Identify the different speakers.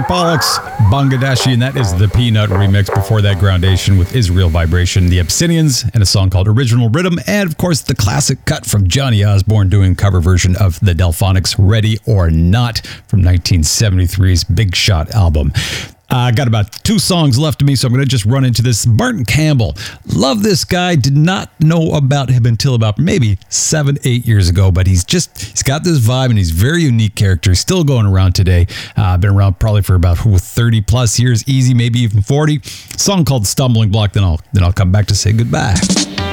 Speaker 1: Bollocks, Bangladeshi, and that is the Peanut remix. Before that, Groundation with Israel Vibration, the Abyssinians, and a song called Original Rhythm, and of course the classic cut from Johnny Osborne doing cover version of the Delphonics' Ready or Not from 1973's Big Shot album. I got about 2 songs left of me, so I'm going to just run into this. Martin Campbell. Love this guy. Did not know about him until about maybe 7-8 years ago, but he's got this vibe and he's a very unique character. He's still going around today. Been around probably for about 30 plus years, easy, maybe even 40. Song called Stumbling Block. Then I'll come back to say goodbye.